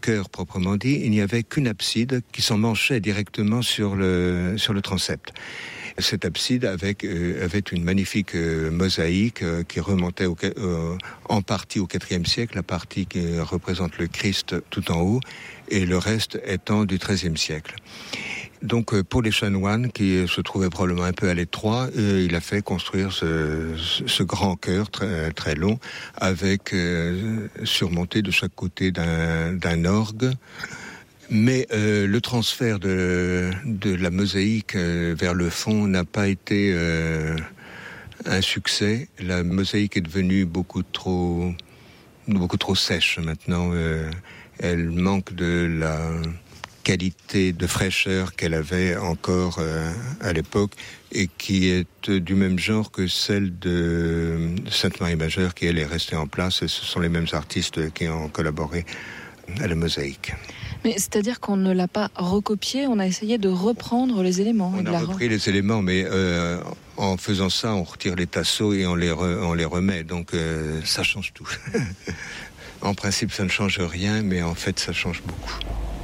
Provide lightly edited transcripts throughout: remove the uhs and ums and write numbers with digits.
chœur proprement dit, il n'y avait qu'une abside qui s'emmanchait directement sur le transept. Cette abside avait une magnifique mosaïque qui remontait en partie au IVe siècle, la partie qui représente le Christ tout en haut, et le reste étant du XIIIe siècle. Donc pour les chanoines qui se trouvaient probablement un peu à l'étroit, il a fait construire ce grand chœur très, très long, avec surmonté de chaque côté d'un orgue. Mais le transfert de la mosaïque vers le fond n'a pas été un succès. La mosaïque est devenue beaucoup trop sèche maintenant. Elle manque de la qualité de fraîcheur qu'elle avait encore à l'époque et qui est du même genre que celle de Sainte-Marie-Majeure, qui elle est restée en place, et ce sont les mêmes artistes qui ont collaboré à la mosaïque. Mais c'est-à-dire qu'on ne l'a pas recopié, on a essayé de reprendre les éléments. On a repris les éléments, mais en faisant ça, on retire les tasseaux et on les remet, donc ça change tout. En principe, ça ne change rien, mais en fait, ça change beaucoup.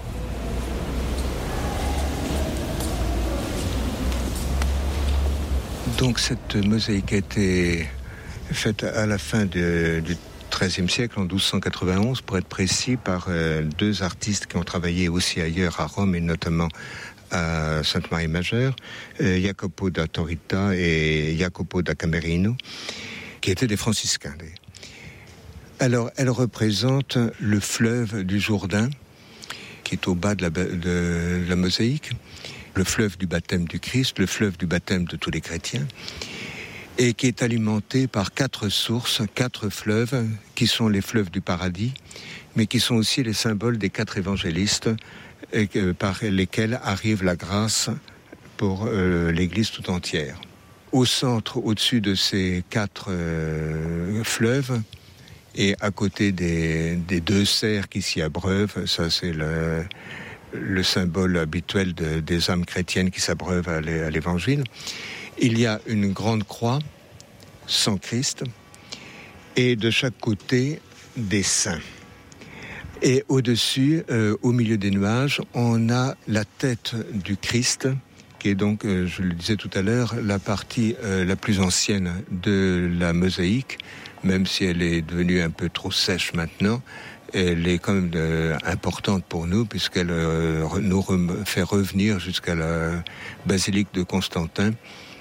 Donc cette mosaïque a été faite à la fin du XIIIe siècle, en 1291, pour être précis, par deux artistes qui ont travaillé aussi ailleurs à Rome et notamment à Sainte-Marie-Majeure, Jacopo da Torita et Jacopo da Camerino, qui étaient des franciscains. Alors, elle représente le fleuve du Jourdain, qui est au bas de la mosaïque, le fleuve du baptême du Christ, le fleuve du baptême de tous les chrétiens, et qui est alimenté par 4 sources, 4 fleuves, qui sont les fleuves du paradis, mais qui sont aussi les symboles des 4 évangélistes, par lesquels arrive la grâce pour l'Église tout entière. Au centre, au-dessus de ces 4 fleuves, et à côté des 2 cerfs qui s'y abreuvent, ça c'est le symbole habituel des âmes chrétiennes qui s'abreuvent à l'évangile, il y a une grande croix sans Christ et de chaque côté des saints. Et au-dessus, au milieu des nuages, on a la tête du Christ, qui est donc, je le disais tout à l'heure, la partie la plus ancienne de la mosaïque, même si elle est devenue un peu trop sèche maintenant. Elle est quand même importante pour nous, puisqu'elle nous fait revenir jusqu'à la basilique de Constantin.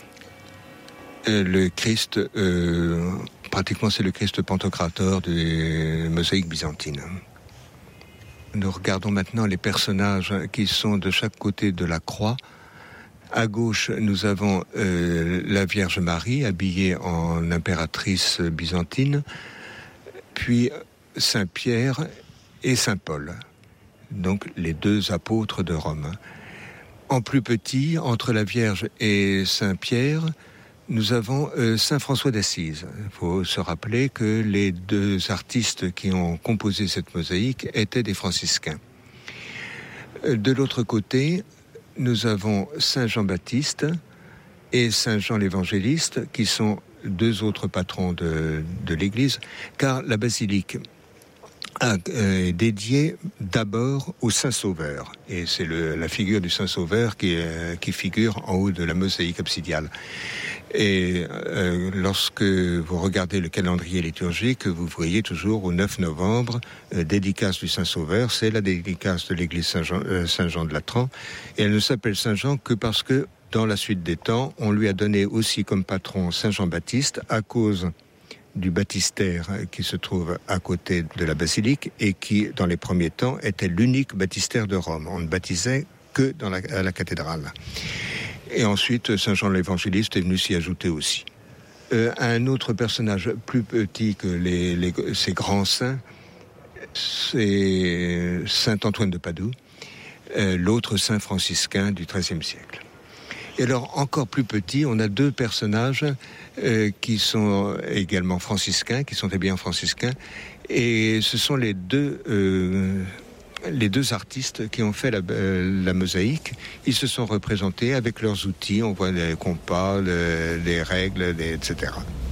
Le Christ, pratiquement c'est le Christ pantocrator des mosaïques byzantines. Nous regardons maintenant les personnages qui sont de chaque côté de la croix. À gauche, nous avons la Vierge Marie, habillée en impératrice byzantine, puis Saint-Pierre et Saint-Paul, donc les 2 apôtres de Rome. En plus petit, entre la Vierge et Saint-Pierre, nous avons Saint François d'Assise. Il faut se rappeler que les 2 artistes qui ont composé cette mosaïque étaient des franciscains. De l'autre côté, nous avons Saint Jean-Baptiste et Saint Jean l'Évangéliste, qui sont 2 autres patrons de l'Église, car la basilique est dédiée d'abord au Saint-Sauveur, et c'est la figure du Saint-Sauveur qui figure en haut de la mosaïque absidiale. Et lorsque vous regardez le calendrier liturgique, vous voyez toujours au 9 novembre, dédicace du Saint-Sauveur, c'est la dédicace de l'église Saint-Jean de Latran, et elle ne s'appelle Saint-Jean que parce que, dans la suite des temps, on lui a donné aussi comme patron Saint-Jean-Baptiste, à cause du baptistère qui se trouve à côté de la basilique, et qui, dans les premiers temps, était l'unique baptistère de Rome. On ne baptisait que à la cathédrale. Et ensuite, Saint Jean l'Évangéliste est venu s'y ajouter aussi. Un autre personnage plus petit que ces grands saints, c'est Saint Antoine de Padoue, l'autre saint franciscain du XIIIe siècle. Et alors, encore plus petit, on a 2 personnages qui sont également franciscains, qui sont habillés en franciscains, et ce sont les deux artistes qui ont fait la mosaïque. Ils se sont représentés avec leurs outils, on voit les compas, les règles, etc.